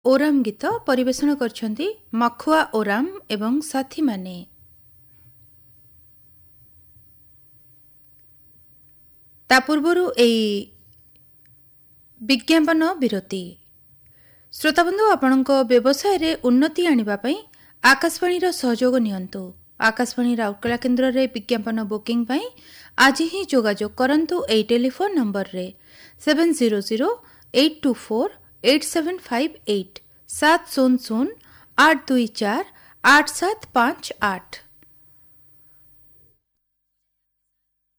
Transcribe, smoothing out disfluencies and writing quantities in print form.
ओराम गीत परिवेषण करछन्ति मखुआ ओराम एवं साथी माने। ता पूर्वरु एई विज्ञापन विरति। श्रोताबंधु, आपणको व्यवसाय रे उन्नति आनिबा पई आकाशवाणी रो सहयोग नियंतु। आकाशवाणी राउरकेला केन्द्र रे विज्ञापन बुकिंग पई आज ही जोगाजोग करंतु एई टेलीफोन नंबर रे 7008248758 700 824 8758।